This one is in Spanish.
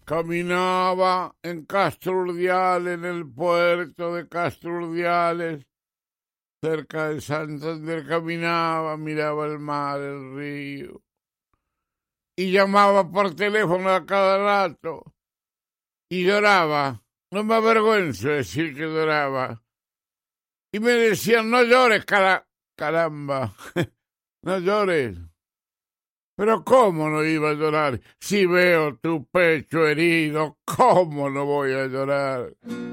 Caminaba en Castro Urdiales, en el puerto de Castro Urdiales, cerca de Santander, caminaba, miraba el mar, el río, y llamaba por teléfono a cada rato, y lloraba. No me avergüenzo de decir que lloraba. Y me decían, no llores, caramba, no llores. Pero ¿cómo no iba a llorar? Si veo tu pecho herido, ¿cómo no voy a llorar?